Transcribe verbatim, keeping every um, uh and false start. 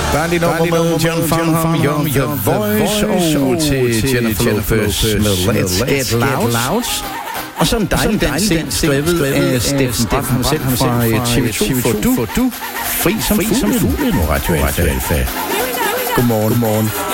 Dejligt nummer med John Farnham, Young The Voice, og til Jennifer Lopez med Let's Get Loud. Og så en dejlig dans, skrevet af Steffen Bach selv fra T V to for du. Fri som fuglen. Fri som fuglen. Godmorgen. Godmorgen.